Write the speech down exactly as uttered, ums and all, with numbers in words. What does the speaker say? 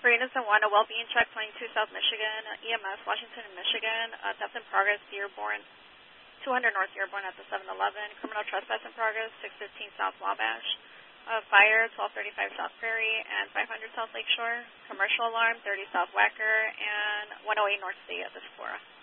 Paredes and one, a well-being check, twenty-two South Michigan, E M S, Washington and Michigan, uh, theft in progress, Dearborn, two hundred North Dearborn at the seven eleven, criminal trespass in progress, six fifteen South Wabash, uh, fire, twelve thirty-five South Prairie, and five hundred South Lakeshore, commercial alarm, thirty South Wacker, and one oh eight North State at the Sephora.